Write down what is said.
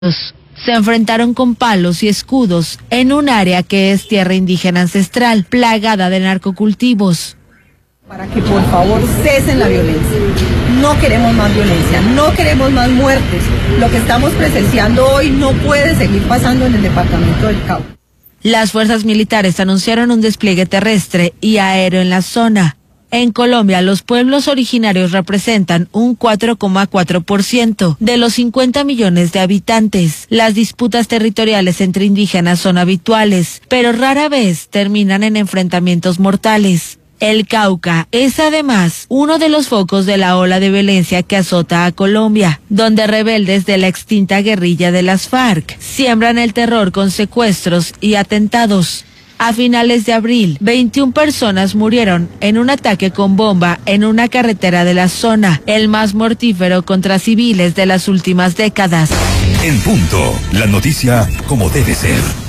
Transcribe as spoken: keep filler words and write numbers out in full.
se enfrentaron con palos y escudos en un área que es tierra indígena ancestral, plagada de narcocultivos. Para que por favor cesen la violencia. No queremos más violencia, no queremos más muertes. Lo que estamos presenciando hoy no puede seguir pasando en el departamento del Cauca. Las fuerzas militares anunciaron un despliegue terrestre y aéreo en la zona. En Colombia, los pueblos originarios representan un cuatro coma cuatro por ciento de los cincuenta millones de habitantes. Las disputas territoriales entre indígenas son habituales, pero rara vez terminan en enfrentamientos mortales. El Cauca es además uno de los focos de la ola de violencia que azota a Colombia, donde rebeldes de la extinta guerrilla de las FARC siembran el terror con secuestros y atentados. A finales de abril, veintiuna personas murieron en un ataque con bomba en una carretera de la zona, el más mortífero contra civiles de las últimas décadas. En punto, la noticia como debe ser.